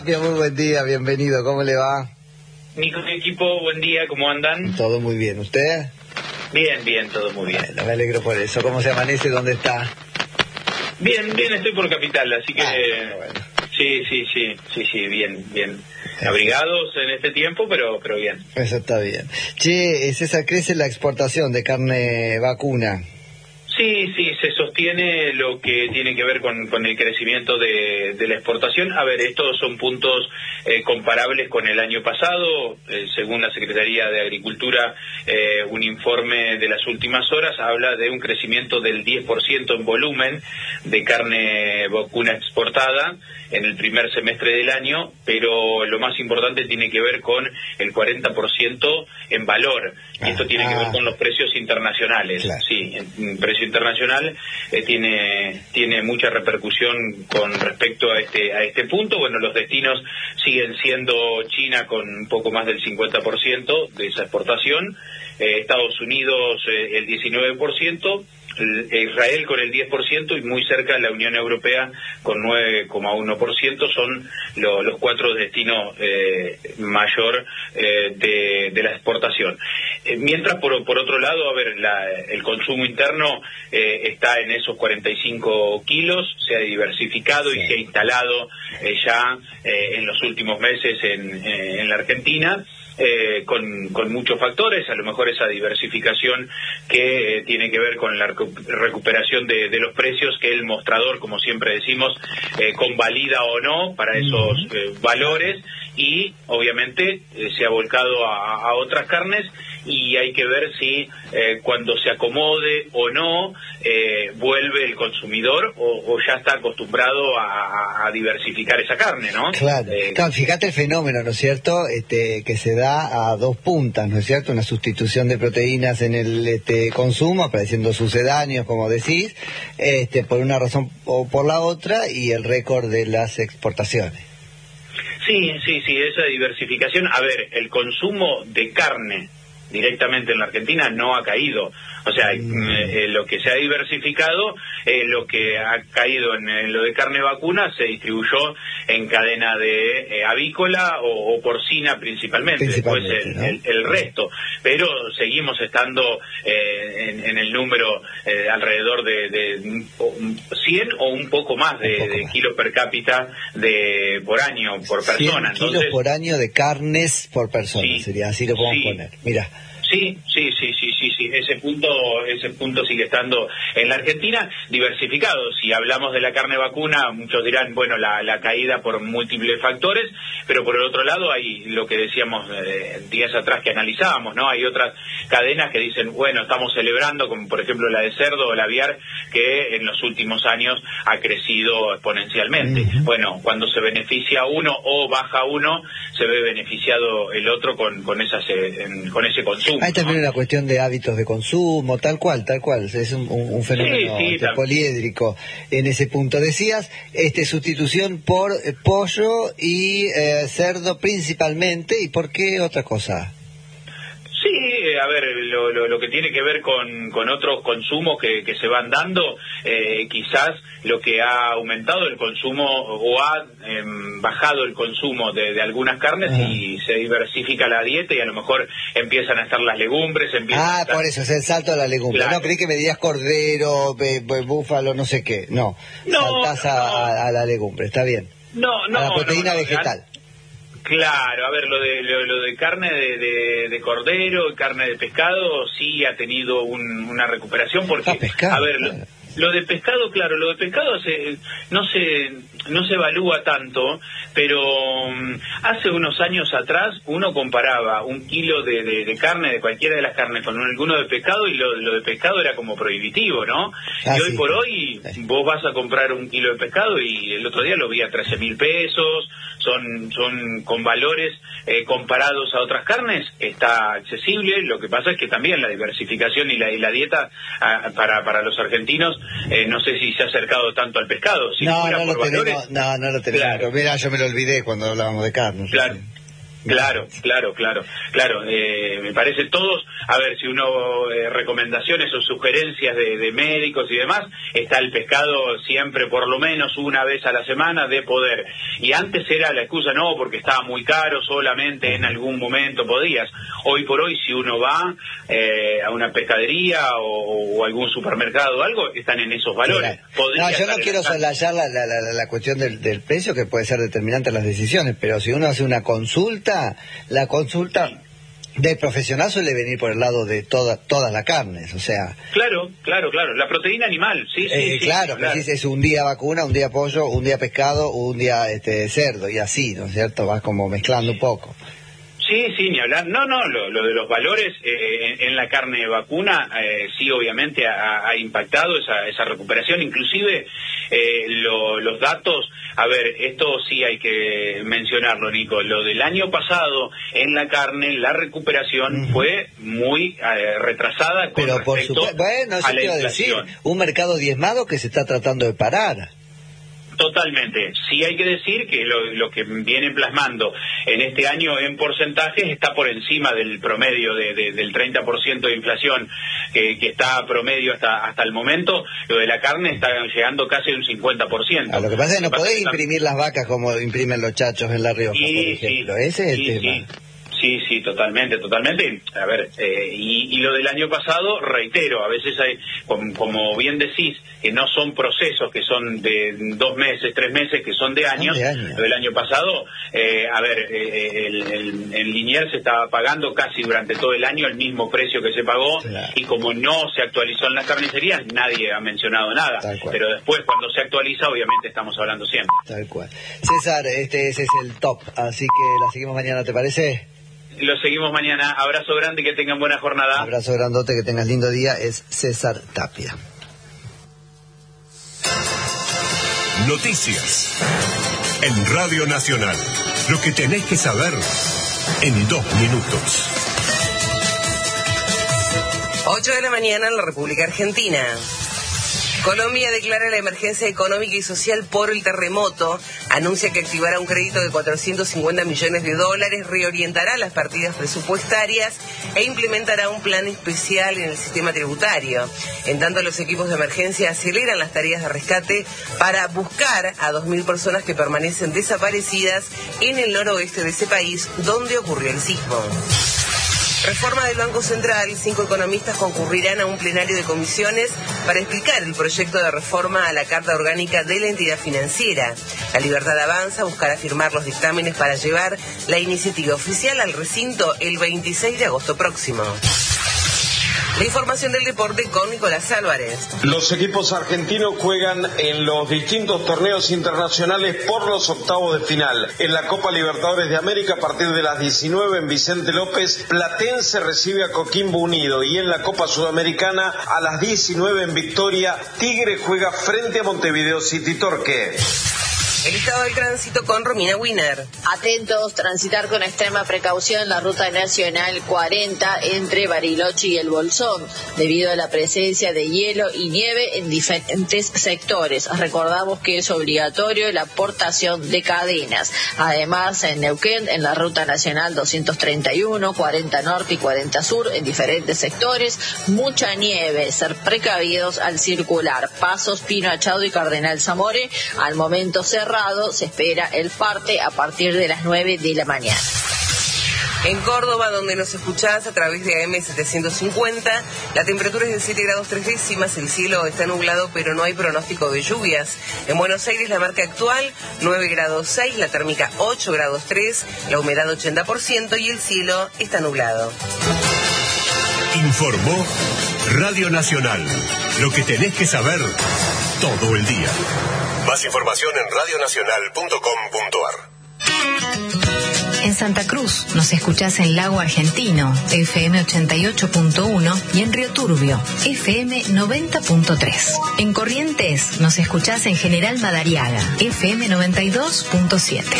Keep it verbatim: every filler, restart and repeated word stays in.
Muy buen día, bienvenido, ¿cómo le va? Nico, mi equipo, buen día, ¿cómo andan? Todo muy bien, ¿usted? Bien, bien, todo muy bien. Bueno, me alegro por eso. ¿Cómo se amanece? ¿Dónde está? Bien, bien, estoy por Capital, así que... Ah, bueno. Sí, sí, sí, sí, sí, bien, bien. Abrigados en este tiempo, pero pero bien. Eso está bien. Che, César, crece la exportación de carne vacuna. Sí, sí, se sostiene lo que tiene que ver con, con el crecimiento de, de la exportación. A ver, estos son puntos eh, comparables con el año pasado. Eh, según la Secretaría de Agricultura, eh, un informe de las últimas horas habla de un crecimiento del diez por ciento en volumen de carne vacuna exportada en el primer semestre del año, pero lo más importante tiene que ver con el cuarenta por ciento en valor. Y esto ah, tiene que ver con los precios internacionales. Claro. Sí, en precio internacional eh, tiene tiene mucha repercusión con respecto a este a este punto. Bueno, los destinos siguen siendo China con un poco más del cincuenta por ciento de esa exportación, eh, Estados Unidos eh, el diecinueve por ciento, Israel con el diez por ciento y muy cerca la Unión Europea con nueve coma uno por ciento. Son lo, los cuatro destinos eh, mayor eh, de, de la exportación. Eh, mientras, por, por otro lado, a ver, la, el consumo interno eh, está en esos cuarenta y cinco kilos, se ha diversificado sí. y se ha instalado eh, ya eh, en los últimos meses en, eh, en la Argentina. Eh, con, con muchos factores, a lo mejor esa diversificación que eh, tiene que ver con la recuperación de, de los precios, que el mostrador, como siempre decimos, eh, convalida o no para esos eh, valores, y obviamente eh, se ha volcado a, a otras carnes, y hay que ver si eh, cuando se acomode o no eh, vuelve el consumidor o, o ya está acostumbrado a, a diversificar esa carne, ¿no? Claro, eh, claro, fíjate el fenómeno, ¿no es cierto?, este, que se da a dos puntas, ¿no es cierto?, una sustitución de proteínas en el este, consumo, apareciendo sucedáneos, como decís, este, por una razón o por la otra, y el récord de las exportaciones. Sí, sí, sí, esa diversificación. A ver, el consumo de carne directamente en la Argentina no ha caído. O sea, mm. eh, lo que se ha diversificado, eh, lo que ha caído en, en lo de carne vacuna, se distribuyó en cadena de eh, avícola o, o porcina principalmente, principalmente después el, ¿no? el, el resto. Pero seguimos estando eh, en, en el número eh, alrededor de, de cien o un poco más de, poco de más. kilos per cápita de por año, por persona. cien Entonces, kilos por año de carnes por persona, sí, sería así lo podemos sí. poner. Mira. Sí, sí, sí, sí, sí, sí, ese punto, ese punto sigue estando en la Argentina diversificado. Si hablamos de la carne vacuna, muchos dirán, bueno, la, la caída por múltiples factores, pero por el otro lado hay lo que decíamos eh, días atrás que analizábamos, ¿no? Hay otras cadenas que dicen, bueno, estamos celebrando, como por ejemplo la de cerdo o la aviar, que en los últimos años ha crecido exponencialmente. Uh-huh. Bueno, cuando se beneficia uno o baja uno, se ve beneficiado el otro con, con, esas, eh, en, con ese consumo. Hay también ¿no? una cuestión de hábitos de consumo, tal cual, tal cual, es un, un, un fenómeno sí, sí, este, poliédrico en ese punto. Decías, este sustitución por eh, pollo y eh, cerdo principalmente, ¿y por qué otra cosa? Sí, a ver, lo, lo, lo que tiene que ver con, con otros consumos que, que se van dando, eh, quizás lo que ha aumentado el consumo o ha eh, bajado el consumo de, de algunas carnes uh-huh. y se diversifica la dieta y a lo mejor empiezan a estar las legumbres. Ah, a estar... por eso, es el salto a la legumbre. Claro. No, creí que me digas cordero, be, be, búfalo, no sé qué. No, no saltás no, a, a, a la legumbre, está bien. No, no, a la proteína no, no, vegetal. Claro, a ver, lo de lo, lo de carne de, de, de cordero y carne de pescado sí ha tenido un, una recuperación porque, ah, pescado, a ver, claro. lo, lo de pescado, claro, lo de pescado se, no se no se evalúa tanto, pero um, hace unos años atrás uno comparaba un kilo de, de, de carne, de cualquiera de las carnes, con alguno de pescado y lo, lo de pescado era como prohibitivo, ¿no? Ah, y hoy sí, por hoy sí. vos vas a comprar un kilo de pescado y el otro día lo vi a trece mil pesos, son son con valores eh, comparados a otras carnes, está accesible. Lo que pasa es que también la diversificación y la, y la dieta a, para, para los argentinos, eh, no sé si se ha acercado tanto al pescado. Si no, fuera no, por lo valores, tenemos, no, no lo tenemos. Claro. Mira, yo me lo olvidé cuando hablábamos de carne. Claro. Claro, claro, claro, claro. Eh, me parece todos, a ver, si uno, eh, recomendaciones o sugerencias de, de médicos y demás, está el pescado siempre por lo menos una vez a la semana de poder. Y antes era la excusa, no, porque estaba muy caro, solamente en algún momento podías. Hoy por hoy, si uno va eh, a una pescadería o, o algún supermercado o algo, están en esos valores. No, yo no quiero soslayar la, la, la, la cuestión del, del precio, que puede ser determinante en las decisiones, pero si uno hace una consulta, la consulta del profesional suele venir por el lado de toda, todas las carnes, o sea... Claro, claro, claro, la proteína animal, sí, sí, eh, sí. Claro, claro. Es, es un día vacuna, un día pollo, un día pescado, un día este cerdo, y así, ¿no es cierto? Vas como mezclando un poco. Sí, sí, ni hablar. No, no, lo, lo de los valores eh, en, en la carne vacuna, eh, sí, obviamente ha, ha impactado esa, esa recuperación. Inclusive eh, lo, los datos, a ver, esto sí hay que mencionarlo, Nico. Lo del año pasado en la carne, la recuperación uh-huh. fue muy eh, retrasada con Pero por respecto supuesto, bueno, eso a la te iba a decir, un mercado diezmado que se está tratando de parar. Totalmente. Sí hay que decir que lo, lo que viene plasmando en este año en porcentajes está por encima del promedio de, de, del treinta por ciento de inflación que, que está promedio hasta hasta el momento. Lo de la carne está llegando casi a un cincuenta por ciento. Ah, lo que pasa es que no podés que imprimir está... las vacas como imprimen los chachos en La Rioja, sí, por ejemplo. Sí, Ese es sí, el tema. Sí. Sí, sí, totalmente, totalmente. A ver, eh, y, y lo del año pasado, reitero, a veces hay, como, como bien decís, que no son procesos que son de dos meses, tres meses, que son de años. De año. Lo del año pasado, eh, a ver, eh, el, el, el Liniers se estaba pagando casi durante todo el año el mismo precio que se pagó, claro. Y como no se actualizó en las carnicerías, nadie ha mencionado nada. Pero después, cuando se actualiza, obviamente estamos hablando siempre. Tal cual. César, este ese es el top, así que la seguimos mañana, ¿te parece? Lo seguimos mañana. Abrazo grande y que tengan buena jornada. Abrazo grandote, que tengas lindo día. Es César Tapia. Noticias en Radio Nacional. Lo que tenés que saber en dos minutos. ocho de la mañana en la República Argentina. Colombia declara la emergencia económica y social por el terremoto, anuncia que activará un crédito de cuatrocientos cincuenta millones de dólares, reorientará las partidas presupuestarias e implementará un plan especial en el sistema tributario. En tanto, los equipos de emergencia aceleran las tareas de rescate para buscar a dos mil personas que permanecen desaparecidas en el noroeste de ese país, donde ocurrió el sismo. Reforma del Banco Central. Cinco economistas concurrirán a un plenario de comisiones para explicar el proyecto de reforma a la Carta Orgánica de la entidad financiera. La Libertad Avanza buscará firmar los dictámenes para llevar la iniciativa oficial al recinto el veintiséis de agosto próximo. La información del deporte con Nicolás Álvarez. Los equipos argentinos juegan en los distintos torneos internacionales por los octavos de final. En la Copa Libertadores de América, a partir de las diecinueve en Vicente López, Platense recibe a Coquimbo Unido. Y en la Copa Sudamericana, a las diecinueve en Victoria, Tigre juega frente a Montevideo City Torque. El estado del tránsito con Romina Wiener. Atentos, transitar con extrema precaución la ruta nacional cuarenta entre Bariloche y El Bolsón, debido a la presencia de hielo y nieve en diferentes sectores. Recordamos que es obligatorio la portación de cadenas. Además, en Neuquén, en la ruta nacional doscientos treinta y uno, cuarenta Norte y cuarenta Sur, en diferentes sectores, mucha nieve. Ser precavidos al circular. Pasos Pino Achado y Cardenal Zamore, al momento cerrado. Se espera el parte a partir de las nueve de la mañana. En Córdoba, donde nos escuchás a través de A M setecientos cincuenta, la temperatura es de siete grados tres décimas, el cielo está nublado, pero no hay pronóstico de lluvias. En Buenos Aires, la marca actual, nueve grados seis, la térmica ocho grados tres, la humedad ochenta por ciento y el cielo está nublado. Informó Radio Nacional. Lo que tenés que saber todo el día. Más información en radio nacional punto com punto a r. En Santa Cruz nos escuchás en Lago Argentino, F M ochenta y ocho punto uno, y en Río Turbio, F M noventa punto tres. En Corrientes nos escuchás en General Madariaga, F M noventa y dos punto siete.